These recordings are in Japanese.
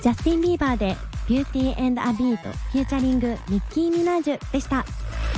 ジャスティン・ビーバーでビューティー&アビートフューチャリングニッキー・ミナージュでした。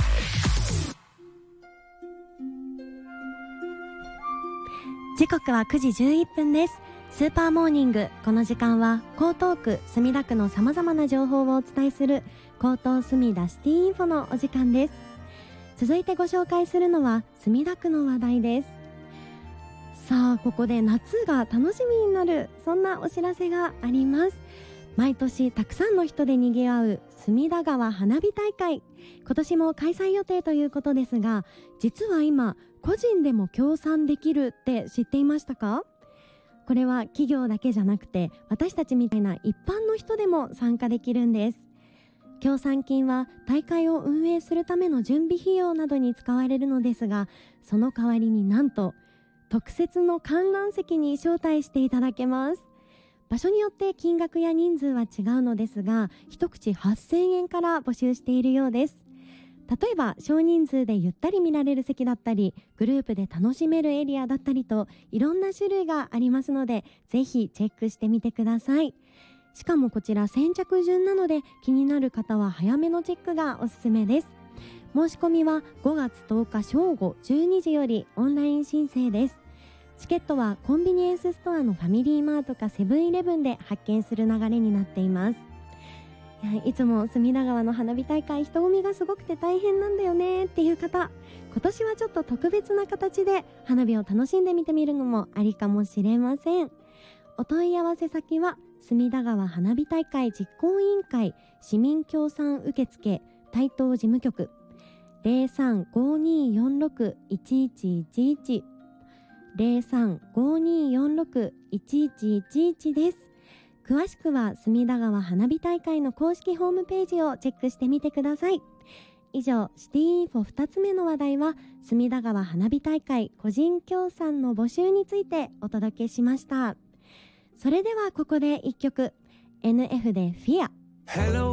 時刻は9時11分です。スーパーモーニング、この時間は江東区墨田区のさまざまな情報をお伝えする江東墨田シティインフォのお時間です。続いてご紹介するのは墨田区の話題です。さあ、ここで夏が楽しみになる、そんなお知らせがあります。毎年たくさんの人で賑わう隅田川花火大会、今年も開催予定ということですが、実は今個人でも協賛できるって知っていましたか？これは企業だけじゃなくて、私たちみたいな一般の人でも参加できるんです。協賛金は大会を運営するための準備費用などに使われるのですが、その代わりになんと特設の観覧席に招待していただけます。場所によって金額や人数は違うのですが、一口8000円から募集しているようです。例えば少人数でゆったり見られる席だったり、グループで楽しめるエリアだったりと、いろんな種類がありますので、ぜひチェックしてみてください。しかもこちら先着順なので、気になる方は早めのチェックがおすすめです。申し込みは5月10日正午12時よりオンライン申請です。チケットはコンビニエンスストアのファミリーマートかセブンイレブンで発券する流れになっています。いつも隅田川の花火大会人混みがすごくて大変なんだよねっていう方、今年はちょっと特別な形で花火を楽しんでみてみるのもありかもしれません。お問い合わせ先は隅田川花火大会実行委員会市民協賛受付台東事務局 0352461111 0352461111 です。詳しくは隅田川花火大会の公式ホームページをチェックしてみてください。以上、シティインフォ2つ目の話題は隅田川花火大会個人協賛の募集についてお届けしました。それではここで1曲、NF でフィア。